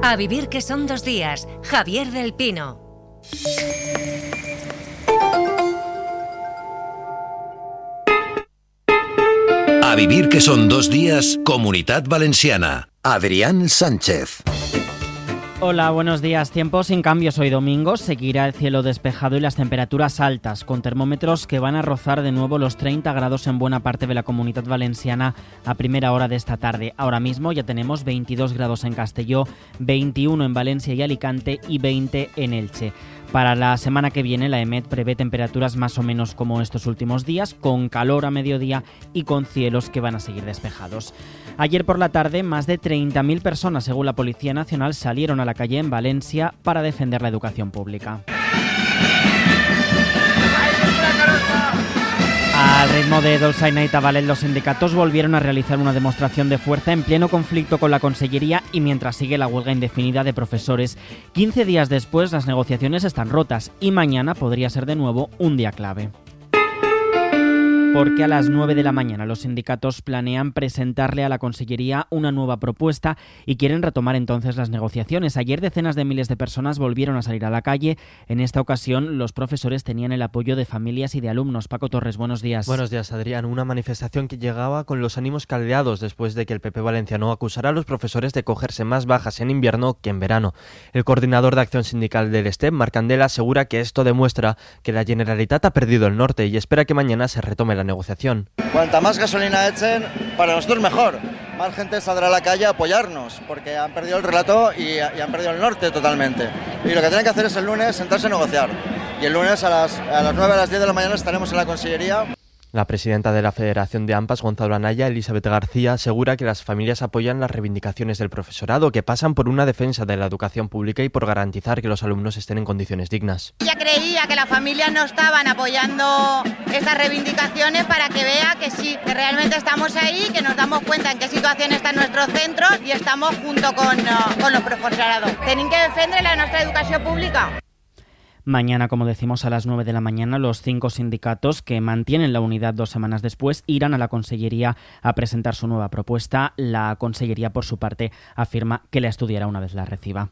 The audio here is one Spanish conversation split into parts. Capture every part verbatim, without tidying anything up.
A vivir que son dos días. Javier del Pino. A vivir que son dos días, Comunitat Valenciana. Adrián Sánchez. Hola, buenos días. Tiempo sin cambios hoy domingo. Seguirá el cielo despejado y las temperaturas altas, con termómetros que van a rozar de nuevo los treinta grados en buena parte de la Comunitat Valenciana a primera hora de esta tarde. Ahora mismo ya tenemos veintidós grados en Castelló, veintiuno en Valencia y Alicante y veinte en Elche. Para la semana que viene, la EMET prevé temperaturas más o menos como estos últimos días, con calor a mediodía y con cielos que van a seguir despejados. Ayer por la tarde, más de treinta mil personas, según la Policía Nacional, salieron a la calle en Valencia para defender la educación pública. Al ritmo de Dolçaina y Tabalet, los sindicatos volvieron a realizar una demostración de fuerza en pleno conflicto con la Consellería y mientras sigue la huelga indefinida de profesores. quince días después, las negociaciones están rotas y mañana podría ser de nuevo un día clave. Porque a las nueve de la mañana los sindicatos planean presentarle a la Consellería una nueva propuesta y quieren retomar entonces las negociaciones. Ayer decenas de miles de personas volvieron a salir a la calle. En esta ocasión los profesores tenían el apoyo de familias y de alumnos. Paco Torres, buenos días. Buenos días, Adrián. Una manifestación que llegaba con los ánimos caldeados después de que el P P valenciano acusara a los profesores de cogerse más bajas en invierno que en verano. El coordinador de acción sindical del S T E P, Marc Candela, asegura que esto demuestra que la Generalitat ha perdido el norte y espera que mañana se retome la negociación. Cuanta más gasolina echen, para nosotros mejor. Más gente saldrá a la calle a apoyarnos, porque han perdido el relato y, y han perdido el norte totalmente. Y lo que tienen que hacer es el lunes sentarse a negociar. Y el lunes a las, a las nueve, a las diez de la mañana estaremos en la Consellería. La presidenta de la Federación de AMPAs, Gonzalo Anaya, Elizabeth García, asegura que las familias apoyan las reivindicaciones del profesorado, que pasan por una defensa de la educación pública y por garantizar que los alumnos estén en condiciones dignas. Ella creía que las familias no estaban apoyando estas reivindicaciones para que vea que sí, que realmente estamos ahí, que nos damos cuenta en qué situación están nuestros centros y estamos junto con, uh, con los profesorados. Tienen que defender la nuestra educación pública. Mañana, como decimos, a las nueve de la mañana, los cinco sindicatos que mantienen la unidad dos semanas después irán a la Consellería a presentar su nueva propuesta. La Consellería, por su parte, afirma que la estudiará una vez la reciba.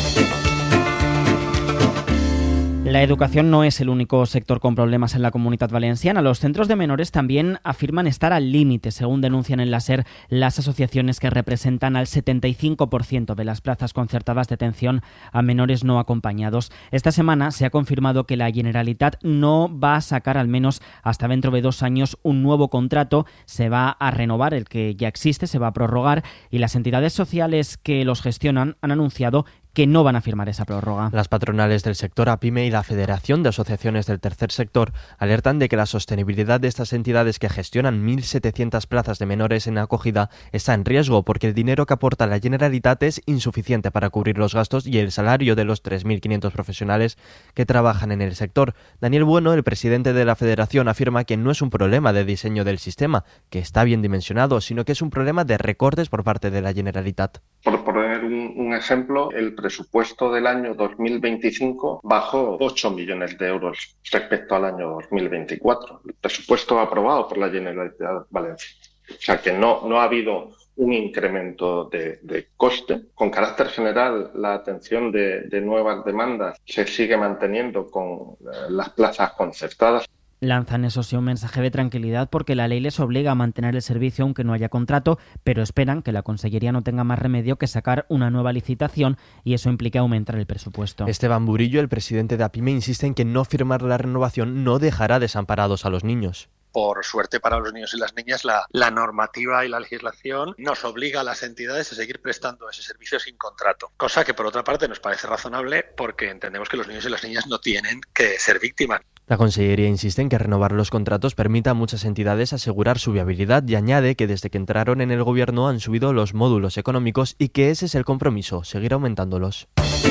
La educación no es el único sector con problemas en la Comunitat Valenciana. Los centros de menores también afirman estar al límite, según denuncian en la SER las asociaciones que representan al setenta y cinco por ciento de las plazas concertadas de atención a menores no acompañados. Esta semana se ha confirmado que la Generalitat no va a sacar, al menos hasta dentro de dos años, un nuevo contrato. Se va a renovar el que ya existe, se va a prorrogar y las entidades sociales que los gestionan han anunciado que no van a firmar esa prórroga. Las patronales del sector APIME y la Federación de Asociaciones del Tercer Sector alertan de que la sostenibilidad de estas entidades que gestionan mil setecientas plazas de menores en acogida está en riesgo porque el dinero que aporta la Generalitat es insuficiente para cubrir los gastos y el salario de los tres mil quinientos profesionales que trabajan en el sector. Daniel Bueno, el presidente de la Federación, afirma que no es un problema de diseño del sistema, que está bien dimensionado, sino que es un problema de recortes por parte de la Generalitat. Por poner un, un ejemplo, el presupuesto del año dos mil veinticinco bajó ocho millones de euros respecto al año dos mil veinticuatro. El presupuesto aprobado por la Generalitat Valenciana. O sea que no, no ha habido un incremento de, de coste. Con carácter general, la atención de, de nuevas demandas se sigue manteniendo con eh, las plazas concertadas. Lanzan, eso sí, un mensaje de tranquilidad porque la ley les obliga a mantener el servicio aunque no haya contrato, pero esperan que la Consellería no tenga más remedio que sacar una nueva licitación y eso implica aumentar el presupuesto. Esteban Burillo, el presidente de APIME, insiste en que no firmar la renovación no dejará desamparados a los niños. Por suerte para los niños y las niñas, la, la normativa y la legislación nos obliga a las entidades a seguir prestando ese servicio sin contrato. Cosa que, por otra parte, nos parece razonable porque entendemos que los niños y las niñas no tienen que ser víctimas. La Consellería insiste en que renovar los contratos permita a muchas entidades asegurar su viabilidad y añade que desde que entraron en el gobierno han subido los módulos económicos y que ese es el compromiso, seguir aumentándolos.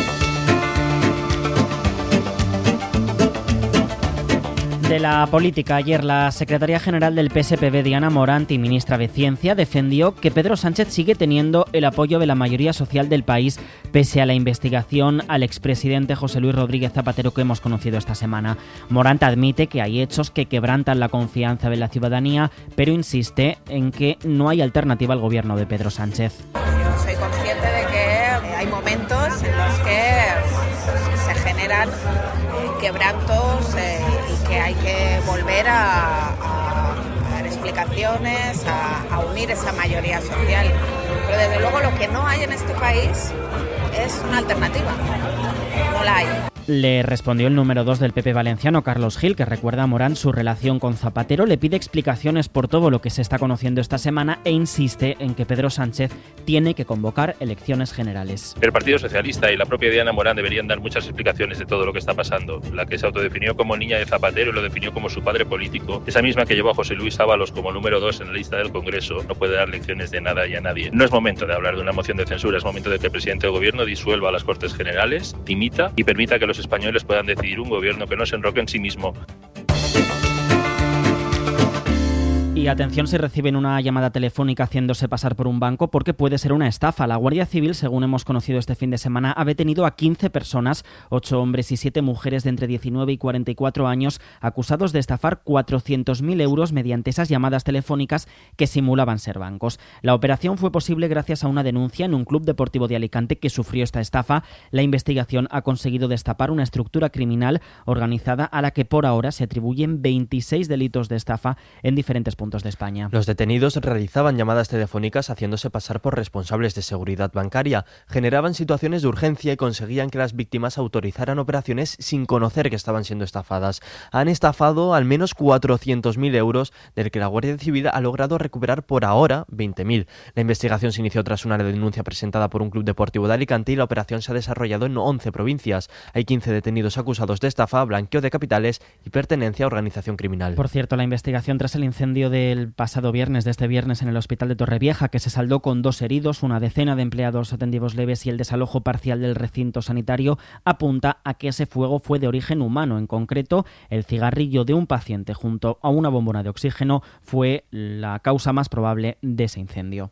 De la política, ayer la secretaria general del P S P B, Diana Morant, y ministra de Ciencia, defendió que Pedro Sánchez sigue teniendo el apoyo de la mayoría social del país pese a la investigación al expresidente José Luis Rodríguez Zapatero que hemos conocido esta semana. Morant admite que hay hechos que quebrantan la confianza de la ciudadanía, pero insiste en que no hay alternativa al gobierno de Pedro Sánchez. Yo soy consciente de que hay momentos en los que pues, se generan eh, quebrantos eh, y que hay que volver a, a, a dar explicaciones, a, a unir esa mayoría social. Pero desde luego lo que no hay en este país es una alternativa. No la hay. Le respondió el número dos del P P valenciano, Carlos Gil, que recuerda a Morán su relación con Zapatero, le pide explicaciones por todo lo que se está conociendo esta semana e insiste en que Pedro Sánchez tiene que convocar elecciones generales. El Partido Socialista y la propia Diana Morán deberían dar muchas explicaciones de todo lo que está pasando. La que se autodefinió como niña de Zapatero y lo definió como su padre político, esa misma que llevó a José Luis Ábalos como número dos en la lista del Congreso, no puede dar lecciones de nada y a nadie. No es momento de hablar de una moción de censura, es momento de que el presidente del gobierno disuelva las Cortes Generales, dimita y permita que los españoles puedan decidir un gobierno que no se enroque en sí mismo. Y atención si reciben una llamada telefónica haciéndose pasar por un banco, porque puede ser una estafa. La Guardia Civil, según hemos conocido este fin de semana, ha detenido a quince personas, ocho hombres y siete mujeres de entre diecinueve y cuarenta y cuatro años, acusados de estafar cuatrocientos mil euros mediante esas llamadas telefónicas que simulaban ser bancos. La operación fue posible gracias a una denuncia en un club deportivo de Alicante que sufrió esta estafa. La investigación ha conseguido destapar una estructura criminal organizada a la que por ahora se atribuyen veintiséis delitos de estafa en diferentes puntos de España. Los detenidos realizaban llamadas telefónicas haciéndose pasar por responsables de seguridad bancaria, generaban situaciones de urgencia y conseguían que las víctimas autorizaran operaciones sin conocer que estaban siendo estafadas. Han estafado al menos cuatrocientos mil euros, del que la Guardia Civil ha logrado recuperar por ahora veinte mil. La investigación se inició tras una denuncia presentada por un club deportivo de Alicante y la operación se ha desarrollado en once provincias. Hay quince detenidos acusados de estafa, blanqueo de capitales y pertenencia a organización criminal. Por cierto, la investigación tras el incendio del pasado viernes, de este viernes, en el hospital de Torrevieja, que se saldó con dos heridos, una decena de empleados atendidos leves y el desalojo parcial del recinto sanitario, apunta a que ese fuego fue de origen humano. En concreto, el cigarrillo de un paciente junto a una bombona de oxígeno fue la causa más probable de ese incendio.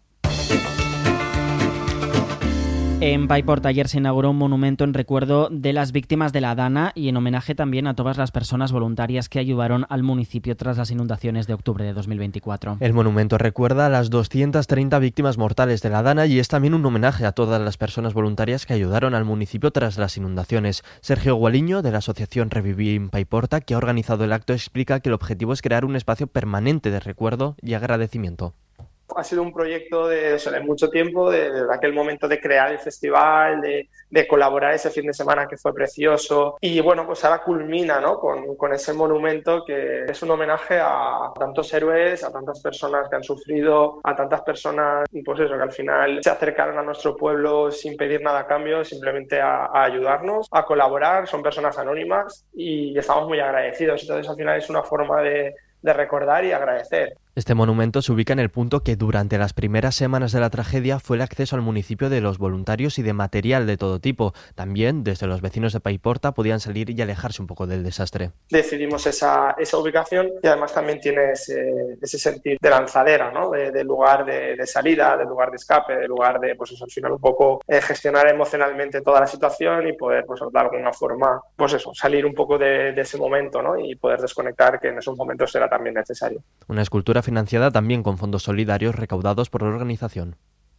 En Paiporta ayer se inauguró un monumento en recuerdo de las víctimas de la Dana y en homenaje también a todas las personas voluntarias que ayudaron al municipio tras las inundaciones de octubre de dos mil veinticuatro. El monumento recuerda a las doscientas treinta víctimas mortales de la Dana y es también un homenaje a todas las personas voluntarias que ayudaron al municipio tras las inundaciones. Sergio Gualiño, de la asociación Revivir Paiporta, que ha organizado el acto, explica que el objetivo es crear un espacio permanente de recuerdo y agradecimiento. Ha sido un proyecto de, o sea, de mucho tiempo, de, de aquel momento de crear el festival, de, de colaborar ese fin de semana que fue precioso y bueno, pues ahora culmina, ¿no? con, con ese monumento que es un homenaje a tantos héroes, a tantas personas que han sufrido, a tantas personas, pues eso, que al final se acercaron a nuestro pueblo sin pedir nada a cambio, simplemente a, a ayudarnos, a colaborar, son personas anónimas y estamos muy agradecidos. Entonces al final es una forma de, de recordar y agradecer. Este monumento se ubica en el punto que durante las primeras semanas de la tragedia fue el acceso al municipio de los voluntarios y de material de todo tipo. También desde los vecinos de Paiporta podían salir y alejarse un poco del desastre. Decidimos esa, esa ubicación y además también tiene ese, ese sentido de lanzadera, ¿no? de, de lugar de, de salida, de lugar de escape, de lugar de, pues eso, al final un poco eh, gestionar emocionalmente toda la situación y poder, pues de alguna forma, pues eso, salir un poco de, de ese momento, ¿no? Y poder desconectar, que en esos momentos era también necesario. Una escultura financiada también con fondos solidarios recaudados por la organización.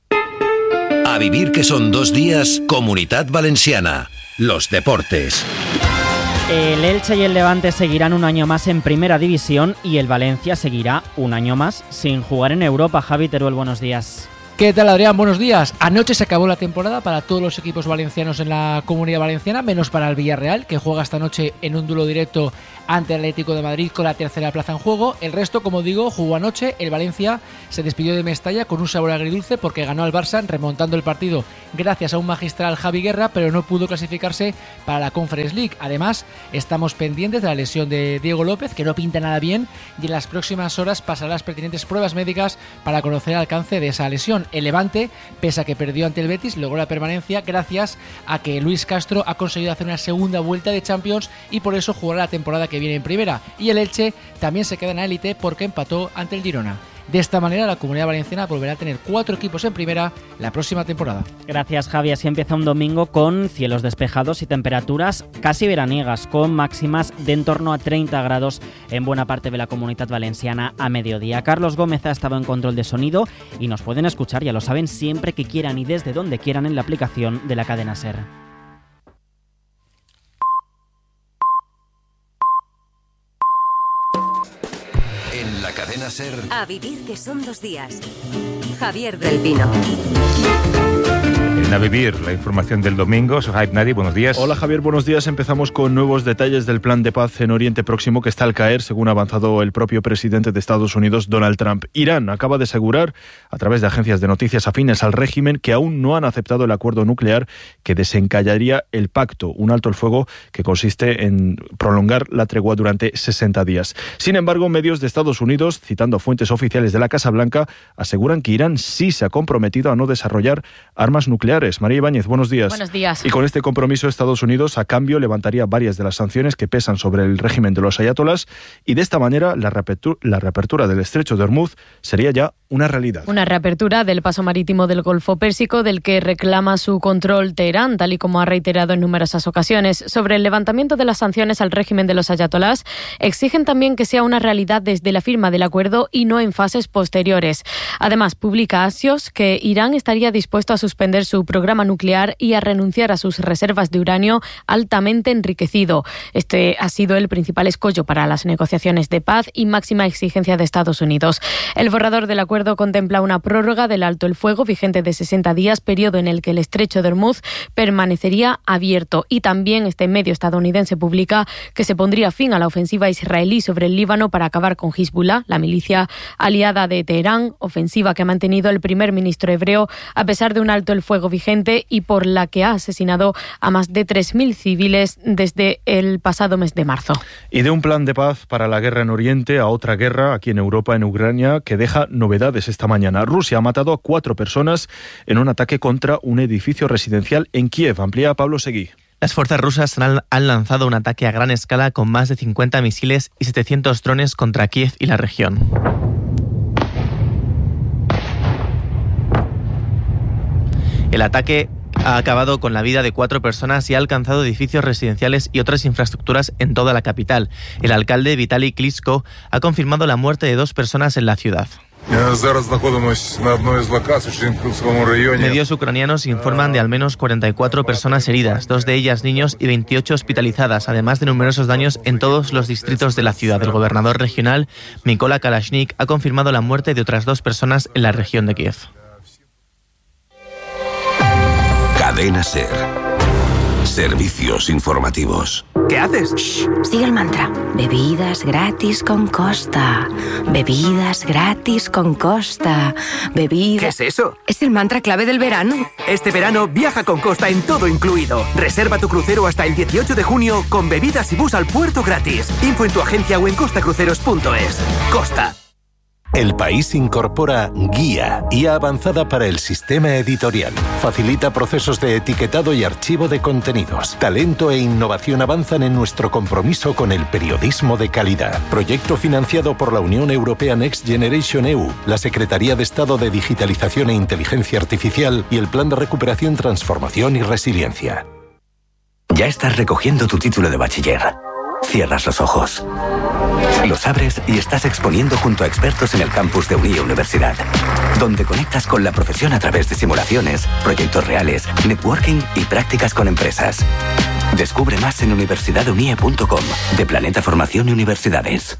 A vivir que son dos días, Comunitat Valenciana. Los deportes. El Elche y el Levante seguirán un año más en Primera División y el Valencia seguirá un año más sin jugar en Europa. Javi Teruel, buenos días. ¿Qué tal, Adrián? Buenos días. Anoche se acabó la temporada para todos los equipos valencianos en la Comunidad Valenciana, menos para el Villarreal, que juega esta noche en un duelo directo ante el Atlético de Madrid con la tercera plaza en juego. El resto, como digo, jugó anoche. El Valencia se despidió de Mestalla con un sabor agridulce porque ganó al Barça remontando el partido gracias a un magistral Javi Guerra, pero no pudo clasificarse para la Conference League. Además, estamos pendientes de la lesión de Diego López, que no pinta nada bien, y en las próximas horas pasará las pertinentes pruebas médicas para conocer el alcance de esa lesión. El Levante, pese a que perdió ante el Betis, logró la permanencia gracias a que Luis Castro ha conseguido hacer una segunda vuelta de Champions y por eso jugará la temporada que viene en Primera. Y el Elche también se queda en la élite porque empató ante el Girona. De esta manera, la Comunidad Valenciana volverá a tener cuatro equipos en primera la próxima temporada. Gracias, Javi. Así empieza un domingo con cielos despejados y temperaturas casi veraniegas, con máximas de en torno a treinta grados en buena parte de la Comunidad Valenciana a mediodía. Carlos Gómez ha estado en control de sonido y nos pueden escuchar, ya lo saben, siempre que quieran y desde donde quieran en la aplicación de la cadena SER. En la cadena SER. A vivir que son dos días. Javier del Pino. En A Vivir, la información del domingo. Sohaib Nadi, buenos días. Hola Javier, buenos días. Empezamos con nuevos detalles del plan de paz en Oriente Próximo que está al caer, según ha avanzado el propio presidente de Estados Unidos, Donald Trump. Irán acaba de asegurar, a través de agencias de noticias afines al régimen, que aún no han aceptado el acuerdo nuclear que desencallaría el pacto, un alto el fuego que consiste en prolongar la tregua durante sesenta días. Sin embargo, medios de Estados Unidos, citando fuentes oficiales de la Casa Blanca, aseguran que Irán sí se ha comprometido a no desarrollar armas nucleares. María Ibáñez, buenos días. Buenos días. Y con este compromiso, Estados Unidos, a cambio, levantaría varias de las sanciones que pesan sobre el régimen de los ayatolás y de esta manera la reapertura, la reapertura del estrecho de Hormuz sería ya una realidad. Una reapertura del paso marítimo del Golfo Pérsico del que reclama su control Teherán, tal y como ha reiterado en numerosas ocasiones. Sobre el levantamiento de las sanciones al régimen de los ayatolás, exigen también que sea una realidad desde la firma del acuerdo y no en fases posteriores. Además, publica Axios que Irán estaría dispuesto a suspender su programa nuclear y a renunciar a sus reservas de uranio altamente enriquecido. Este ha sido el principal escollo para las negociaciones de paz y máxima exigencia de Estados Unidos. El borrador del acuerdo contempla una prórroga del alto el fuego vigente de sesenta días, periodo en el que el estrecho de Hormuz permanecería abierto. Y también este medio estadounidense publica que se pondría fin a la ofensiva israelí sobre el Líbano para acabar con Hezbollah, la milicia aliada de Teherán, ofensiva que ha mantenido el primer ministro hebreo a pesar de un alto el fuego vigente y por la que ha asesinado a más de tres mil civiles desde el pasado mes de marzo. Y de un plan de paz para la guerra en Oriente a otra guerra aquí en Europa, en Ucrania, que deja novedades esta mañana. Rusia ha matado a cuatro personas en un ataque contra un edificio residencial en Kiev. Amplía Pablo Seguí. Las fuerzas rusas han lanzado un ataque a gran escala con más de cincuenta misiles y setecientos drones contra Kiev y la región. El ataque ha acabado con la vida de cuatro personas y ha alcanzado edificios residenciales y otras infraestructuras en toda la capital. El alcalde Vitaly Klitschko ha confirmado la muerte de dos personas en la ciudad. Medios ucranianos informan de al menos cuarenta y cuatro personas heridas, dos de ellas niños y veintiocho hospitalizadas, además de numerosos daños en todos los distritos de la ciudad. El gobernador regional, Mykola Kalashnik, ha confirmado la muerte de otras dos personas en la región de Kiev. Cadena SER. Servicios informativos. ¿Qué haces? Shh, sigue el mantra. Bebidas gratis con Costa. Bebidas gratis con Costa. Bebidas... ¿Qué es eso? Es el mantra clave del verano. Este verano viaja con Costa en todo incluido. Reserva tu crucero hasta el dieciocho de junio con bebidas y bus al puerto gratis. Info en tu agencia o en costacruceros punto es. Costa. El País incorpora Guía, I A avanzada para el sistema editorial. Facilita procesos de etiquetado y archivo de contenidos. Talento e innovación avanzan en nuestro compromiso con el periodismo de calidad. Proyecto financiado por la Unión Europea Next Generation E U, la Secretaría de Estado de Digitalización e Inteligencia Artificial y el Plan de Recuperación, Transformación y Resiliencia. Ya estás recogiendo tu título de bachiller. Cierras los ojos. Los abres y estás exponiendo junto a expertos en el campus de Unie Universidad, donde conectas con la profesión a través de simulaciones, proyectos reales, networking y prácticas con empresas. Descubre más en universidad unie punto com, de Planeta Formación y Universidades.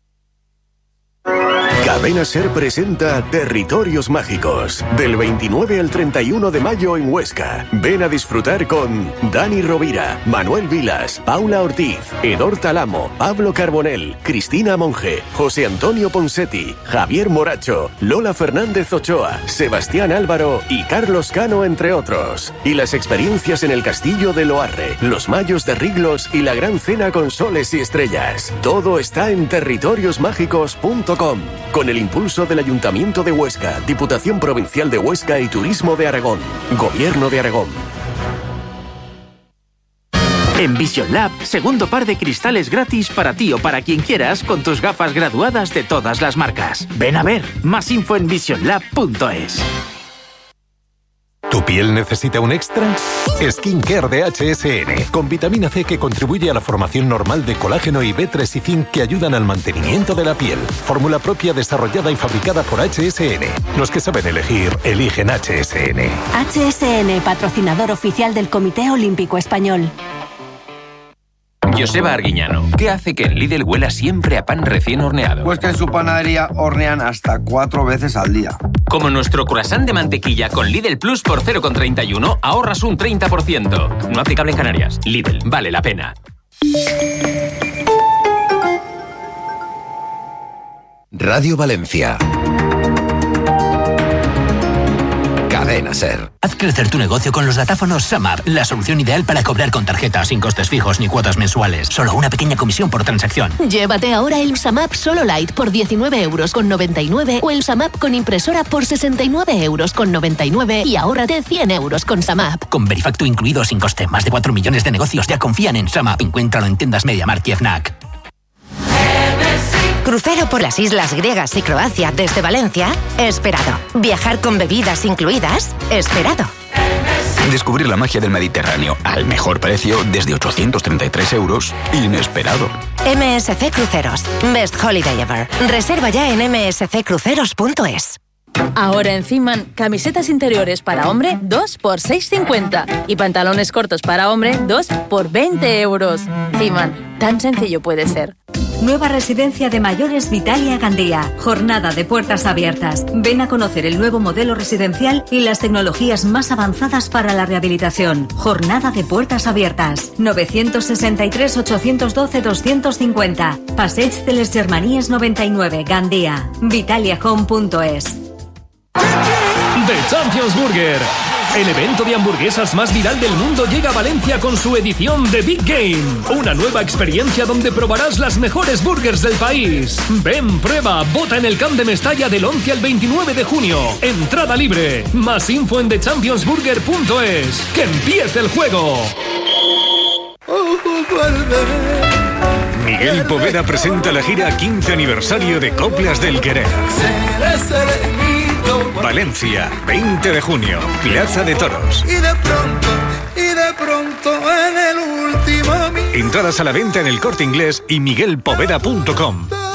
Cadena SER presenta Territorios Mágicos, del veintinueve al treinta y uno de mayo en Huesca. Ven a disfrutar con Dani Rovira, Manuel Vilas, Paula Ortiz, Edor Talamo, Pablo Carbonell, Cristina Monge, José Antonio Ponsetti, Javier Moracho, Lola Fernández Ochoa, Sebastián Álvaro y Carlos Cano, entre otros. Y las experiencias en el Castillo de Loarre, los Mayos de Riglos y la Gran Cena con Soles y Estrellas. Todo está en territorios mágicos punto com. Con el impulso del Ayuntamiento de Huesca, Diputación Provincial de Huesca y Turismo de Aragón. Gobierno de Aragón. En Vision Lab, segundo par de cristales gratis para ti o para quien quieras con tus gafas graduadas de todas las marcas. Ven a ver, más info en vision lab punto es. ¿Tu piel necesita un extra? Skincare de H S N, con vitamina C que contribuye a la formación normal de colágeno y B tres y zinc que ayudan al mantenimiento de la piel. Fórmula propia desarrollada y fabricada por H S N. Los que saben elegir, eligen H S N. H S N, patrocinador oficial del Comité Olímpico Español. Joseba Arguiñano, ¿qué hace que en Lidl huela siempre a pan recién horneado? Pues que en su panadería hornean hasta cuatro veces al día. Como nuestro croissant de mantequilla con Lidl Plus por cero coma treinta y uno, ahorras un treinta por ciento. No aplicable en Canarias. Lidl, vale la pena. Radio Valencia. Cadena Ser. Haz crecer tu negocio con los datáfonos SumUp, la solución ideal para cobrar con tarjeta sin costes fijos ni cuotas mensuales. Solo una pequeña comisión por transacción. Llévate ahora el SumUp Solo Lite por diecinueve euros con noventa y nueve o el SumUp con impresora por sesenta y nueve euros con noventa y nueve y ahórrate cien euros con SumUp. Con Verifacto incluido sin coste. Más de cuatro millones de negocios ya confían en SumUp. Encuéntralo en tiendas MediaMarkt y Fnac. Crucero por las islas griegas y Croacia desde Valencia, esperado. Viajar con bebidas incluidas, esperado. Descubrir la magia del Mediterráneo al mejor precio desde ochocientos treinta y tres euros, inesperado. M S C Cruceros, Best Holiday Ever. Reserva ya en m s c cruceros punto es. Ahora en Ziman, camisetas interiores para hombre dos por seis cincuenta y pantalones cortos para hombre dos por veinte euros. Ziman, tan sencillo puede ser. Nueva residencia de mayores Vitalia Gandía. Jornada de puertas abiertas. Ven a conocer el nuevo modelo residencial y las tecnologías más avanzadas para la rehabilitación. Jornada de puertas abiertas. nueve seis tres, ocho uno dos, dos cinco cero. Passeig de les Germanies noventa y nueve, Gandía. vitalia home punto es. The Champions Burger. El evento de hamburguesas más viral del mundo llega a Valencia con su edición The Big Game. Una nueva experiencia donde probarás las mejores burgers del país. Ven, prueba, vota en el Camp de Mestalla del once al veintinueve de junio. Entrada libre. Más info en the champions burger punto es. ¡Que empiece el juego! Miguel Poveda presenta la gira quince aniversario de Coplas del Querer. Valencia, veinte de junio, Plaza de Toros. Y de pronto, y de pronto en el último. Entradas a la venta en El Corte Inglés y miguel poveda punto com.